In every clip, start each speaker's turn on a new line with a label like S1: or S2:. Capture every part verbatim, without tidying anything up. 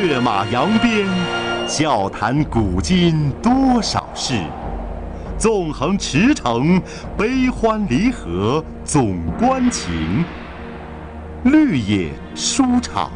S1: 跃马扬鞭，笑谈古今多少事，纵横驰骋，悲欢离合总关情。绿野书场。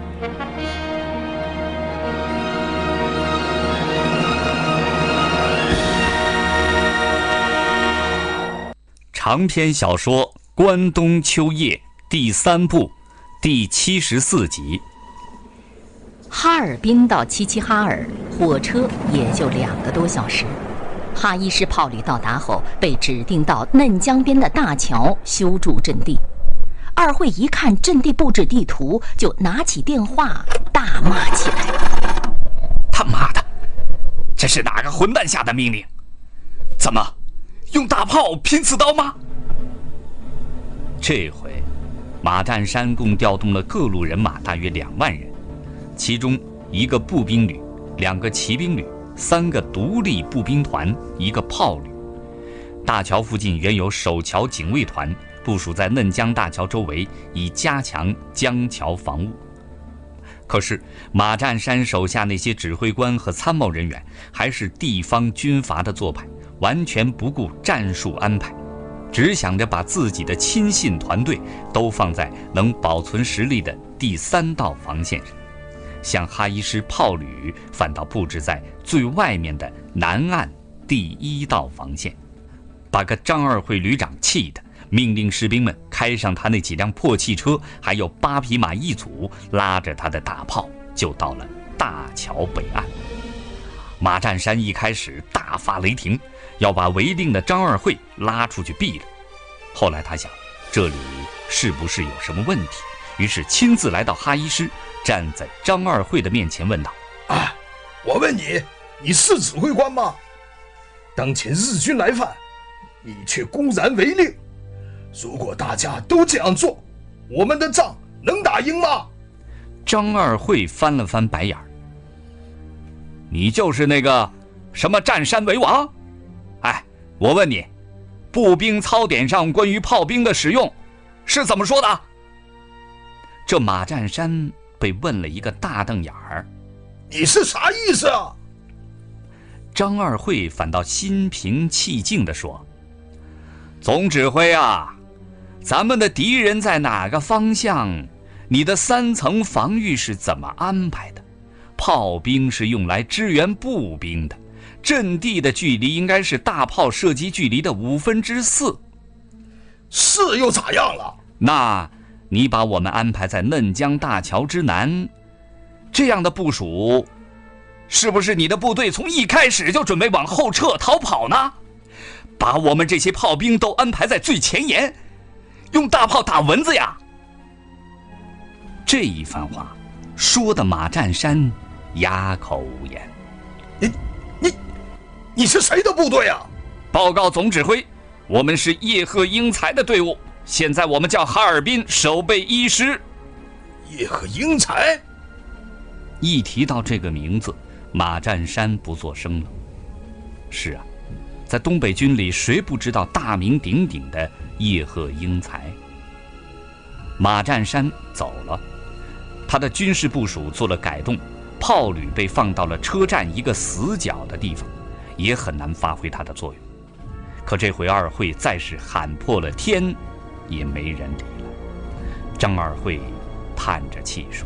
S2: 长篇小说《关东秋夜》第三部第七十四集。
S3: 哈尔滨到齐齐哈尔火车也就两个多小时。哈伊士炮旅到达后，被指定到嫩江边的大桥修筑阵地。二会一看阵地布置地图，就拿起电话大骂起来：
S2: 他妈的，这是哪个混蛋下的命令？怎么用大炮拼刺刀吗？这回马占山共调动了各路人马大约两万人，其中一个步兵旅，两个骑兵旅，三个独立步兵团，一个炮旅。大桥附近原有守桥警卫团部署在嫩江大桥周围，以加强江桥防务。可是马占山手下那些指挥官和参谋人员还是地方军阀的做派，完全不顾战术安排，只想着把自己的亲信团队都放在能保存实力的第三道防线上，像哈伊师炮旅反倒布置在最外面的南岸第一道防线，把个张二会旅长气的命令士兵们开上他那几辆破汽车，还有八匹马一组，拉着他的大炮就到了大桥北岸。马占山一开始大发雷霆，要把违令的张二会拉出去毙了。后来他想，这里是不是有什么问题？于是亲自来到哈伊师，站在张二会的面前问道：
S4: 啊，我问你，你是指挥官吗？当前日军来犯，你却公然违令。如果大家都这样做，我们的仗能打赢吗？
S2: 张二会翻了翻白眼儿：你就是那个什么占山为王？哎，我问你，步兵操典上关于炮兵的使用是怎么说的？这马占山被问了一个大瞪眼儿。
S4: 你是啥意思啊？
S2: 张二会反倒心平气静地说：总指挥啊，咱们的敌人在哪个方向，你的三层防御是怎么安排的？炮兵是用来支援步兵的，阵地的距离应该是大炮射击距离的五分之四。
S4: 是又咋样了？
S2: 那你把我们安排在嫩江大桥之南，这样的部署，是不是你的部队从一开始就准备往后撤逃跑呢？把我们这些炮兵都安排在最前沿，用大炮打蚊子呀！这一番话说的马占山哑口无言。
S4: 你你你是谁的部队啊？
S2: 报告总指挥，我们是叶赫英才的队伍，现在我们叫哈尔滨守备一师。
S4: 叶赫英才？
S2: 一提到这个名字，马占山不作声了。是啊，在东北军里，谁不知道大名鼎鼎的叶赫英才？马占山走了，他的军事部署做了改动，炮旅被放到了车站一个死角的地方，也很难发挥它的作用。可这回二会再是喊破了天，也没人理了。张二会叹着气说：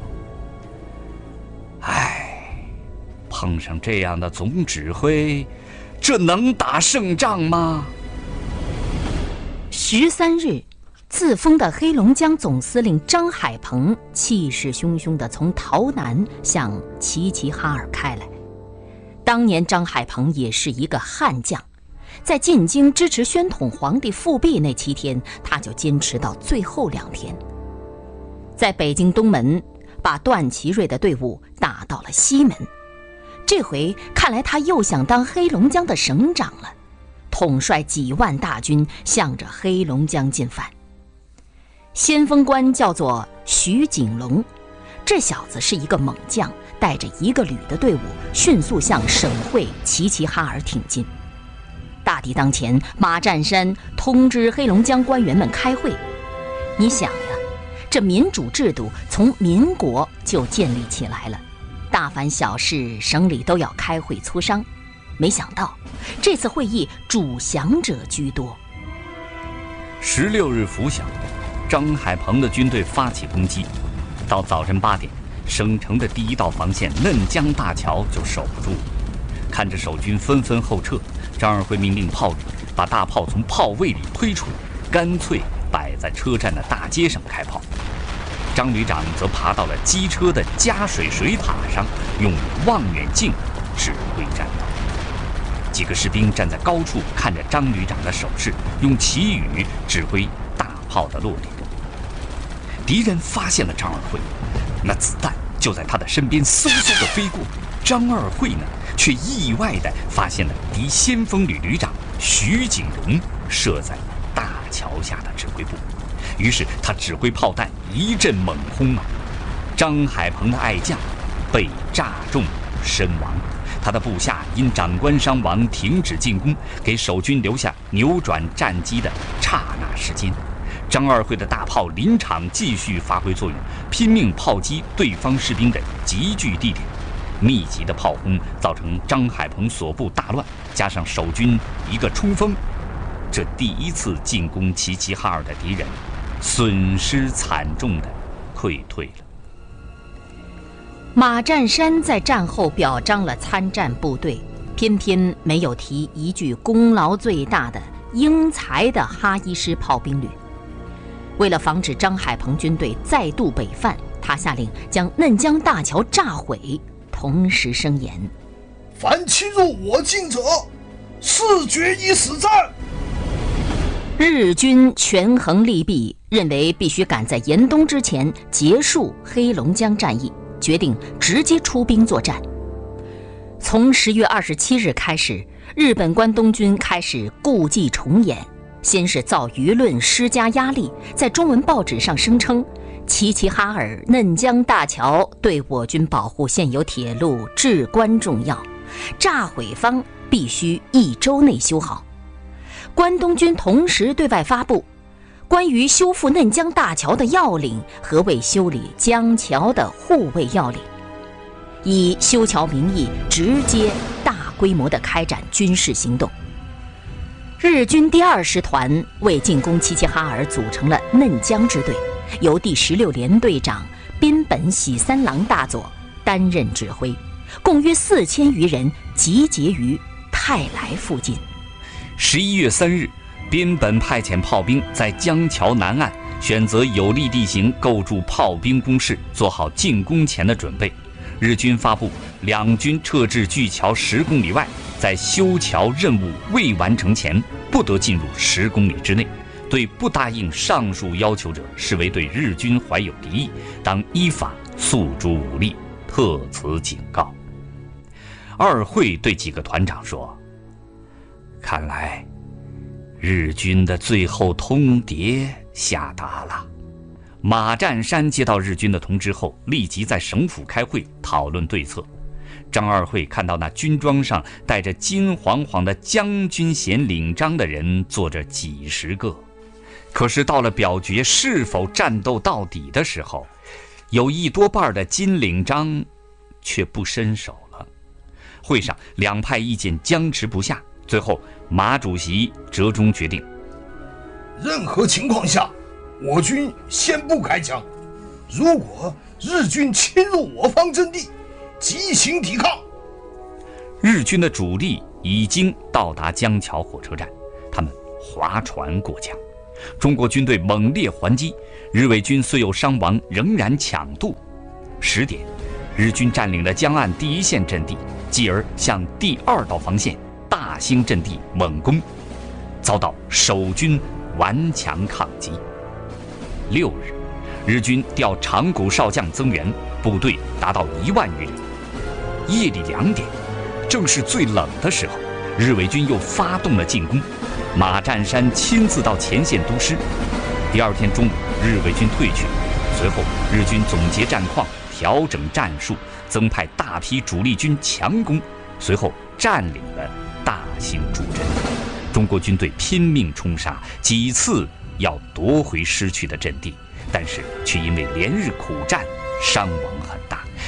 S2: 唉，碰上这样的总指挥，这能打胜仗吗？
S3: 十三日，自封的黑龙江总司令张海鹏气势汹汹地从洮南向齐齐哈尔开来。当年张海鹏也是一个悍将，在进京支持宣统皇帝复辟那七天，他就坚持到最后两天。在北京东门，把段祺瑞的队伍打到了西门。这回看来他又想当黑龙江的省长了，统帅几万大军向着黑龙江进犯。先锋官叫做徐景龙，这小子是一个猛将，带着一个旅的队伍迅速向省会齐齐哈尔挺进。大敌当前，马占山通知黑龙江官员们开会。你想呀，这民主制度从民国就建立起来了， 大凡小事，省里都要开会磋商。没想到这次会议主详者居多。
S2: 十六日拂晓，张海鹏的军队发起攻击。到早晨八点，省城的第一道防线嫩江大桥就守不住了。看着守军纷纷后撤，张二辉命令炮旅把大炮从炮位里推出来，干脆摆在车站的大街上开炮。张旅长则爬到了机车的加水水塔上，用望远镜指挥战斗。几个士兵站在高处看着张旅长的手势，用旗语指挥大炮的落点。敌人发现了张二辉，那子弹就在他的身边嗖嗖地飞过。张二辉呢，却意外地发现了敌先锋旅旅长徐景荣设在大桥下的指挥部。于是他指挥炮弹一阵猛轰啊！张海鹏的爱将被炸中身亡，他的部下因长官伤亡停止进攻，给守军留下扭转战机的刹那时间。张二辉的大炮临场继续发挥作用，拼命炮击对方士兵的集聚地点。密集的炮轰造成张海鹏所部大乱，加上守军一个冲锋，这第一次进攻齐齐哈尔的敌人损失惨重的溃退了。
S3: 马占山在战后表彰了参战部队，偏偏没有提一句功劳最大的英才的哈一师炮兵旅。为了防止张海鹏军队再度北犯，他下令将嫩江大桥炸毁，同时声言：
S4: 凡侵入我境者，誓决一死战。
S3: 日军权衡利弊，认为必须赶在严冬之前结束黑龙江战役，决定直接出兵作战。从十月二十七日开始，日本关东军开始故伎重演，先是造舆论施加压力，在中文报纸上声称齐齐哈尔嫩江大桥对我军保护现有铁路至关重要，炸毁方必须一周内修好。关东军同时对外发布关于修复嫩江大桥的要领和为修理江桥的护卫要领，以修桥名义直接大规模地开展军事行动。日军第二师团为进攻齐齐哈尔组成了嫩江支队，由第十六联队长滨本喜三郎大佐担任指挥，共约四千余人集结于泰来附近。
S2: 十一月三日，滨本派遣炮兵在江桥南岸选择有利地形构筑炮兵工事，做好进攻前的准备。日军发布两军撤至距桥十公里外，在修桥任务未完成前不得进入十公里之内，对不答应上述要求者视为对日军怀有敌意，当依法诉诸武力，特此警告。二会对几个团长说，看来日军的最后通牒下达了。马占山接到日军的通知后，立即在省府开会讨论对策。张二会看到那军装上带着金黄黄的将军衔领章的人坐着几十个，可是到了表决是否战斗到底的时候，有一多半的金领章却不伸手了。会上两派意见僵持不下，最后马主席折中决定，
S4: 任何情况下我军先不开枪，如果日军侵入我方阵地，即行抵抗。
S2: 日军的主力已经到达江桥火车站，他们划船过江，中国军队猛烈还击，日伪军虽有伤亡，仍然抢渡。十点，日军占领了江岸第一线阵地，继而向第二道防线大兴阵地猛攻，遭到守军顽强抗击。六日，日军调长谷少将增援，部队达到一万余人。夜里两点，正是最冷的时候，日伪军又发动了进攻。马占山亲自到前线督师。第二天中午，日伪军退去，随后日军总结战况，调整战术，增派大批主力军强攻，随后占领了大兴主阵。中国军队拼命冲杀，几次要夺回失去的阵地，但是却因为连日苦战，伤亡很大，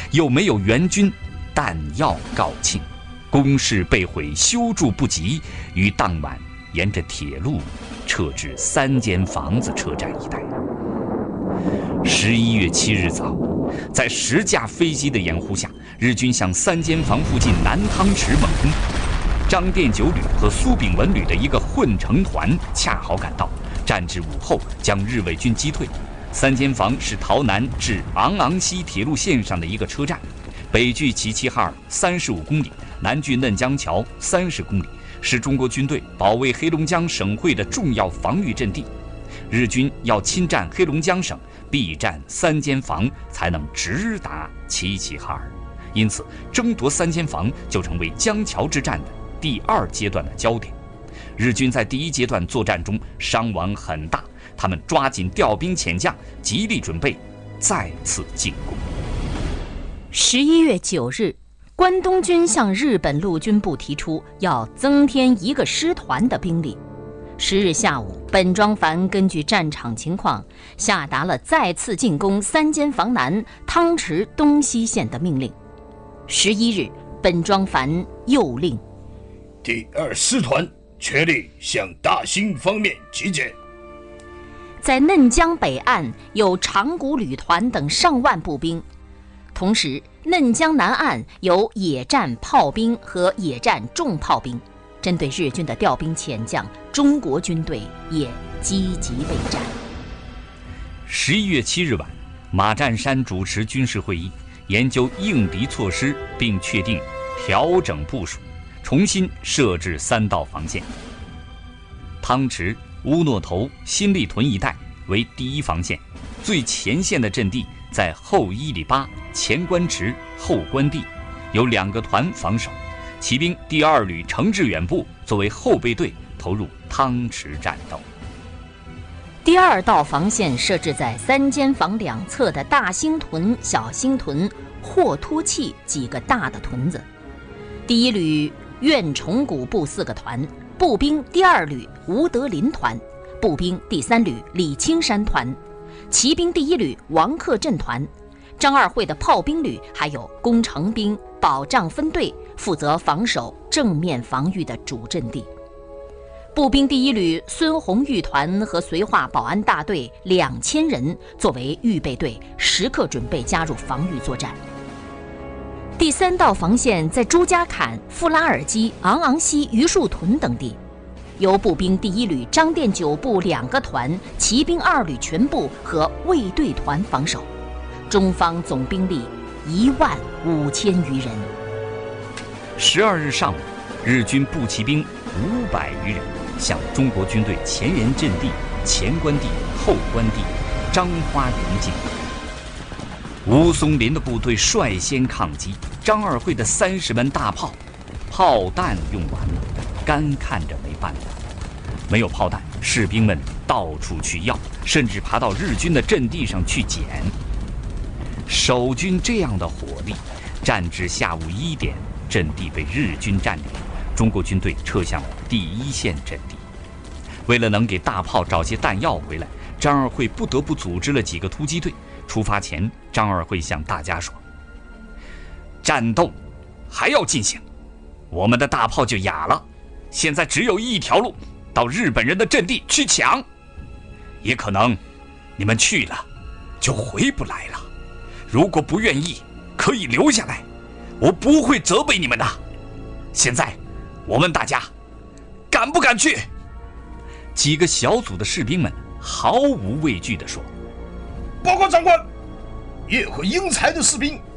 S2: 又没有援军，弹药告罄，工事被毁，修筑不及，于当晚沿着铁路撤至三间房子车站一带。十一月七日早，在十架飞机的掩护下，日军向三间房附近南汤池猛攻。张店九旅和苏炳文旅的一个混成团恰好赶到，战至午后将日伪军击退。三间房是洮南至昂昂西铁路线上的一个车站，北距齐齐哈尔三十五公里，南距嫩江桥三十公里，是中国军队保卫黑龙江省会的重要防御阵地。日军要侵占黑龙江省，必占三间房，才能直达齐齐哈尔。因此，争夺三间房就成为江桥之战的第二阶段的焦点。日军在第一阶段作战中伤亡很大，他们抓紧调兵遣将，极力准备再次进攻。
S3: 十一月九日，关东军向日本陆军部提出要增添一个师团的兵力。十日下午，本庄繁根据战场情况，下达了再次进攻三间房南汤池东西线的命令。十一日，本庄繁又令
S4: 第二师团全力向大兴方面集结。
S3: 在嫩江北岸有长谷旅团等上万步兵，同时嫩江南岸有野战炮兵和野战重炮兵。针对日军的调兵遣将，中国军队也积极备战。
S2: 十一月七日晚，马占山主持军事会议，研究应敌措施，并确定调整部署，重新设置三道防线。汤池、乌诺头、新立屯一带为第一防线，最前线的阵地在后一里八、前关池、后关地，有两个团防守。骑兵第二旅程志远部作为后备队投入汤池战斗。
S3: 第二道防线设置在三间房两侧的大兴屯、小兴屯、霍突契几个大的屯子。第一旅苑崇古部四个团，步兵第二旅吴德林团，步兵第三旅李青山团，骑兵第一旅王克镇团。张二会的炮兵旅还有工程兵、保障分队，负责防守正面防御的主阵地。步兵第一旅孙红玉团和绥化保安大队两千人作为预备队，时刻准备加入防御作战。第三道防线在朱家坎、富拉尔基、昂昂西、榆树屯等地，由步兵第一旅张店九部两个团、骑兵二旅全部和卫队团防守。中方总兵力一万五千余人。
S2: 十二日上午，日军步骑兵五百余人向中国军队前沿阵地前关地、后关地张花营进。吴松林的部队率先抗击，张二会的三十门大炮，炮弹用完了，干看着没办法。没有炮弹，士兵们到处去要，甚至爬到日军的阵地上去捡。守军这样的火力，战至下午一点，阵地被日军占领，中国军队撤向了第一线阵地。为了能给大炮找些弹药回来，张二会不得不组织了几个突击队。出发前，张二会向大家说：“战斗还要进行，我们的大炮就哑了，现在只有一条路，到日本人的阵地去抢。也可能你们去了就回不来了。如果不愿意，可以留下来，我不会责备你们的。现在，我问大家，敢不敢去？”几个小组的士兵们毫无畏惧地说：“
S4: 报告长官，叶和英才的士兵